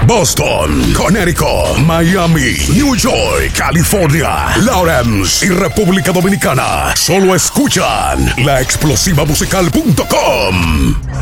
Boston, Connecticut, Miami, New York, California, Lawrence y República Dominicana. Solo escuchan laexplosivamusical.com.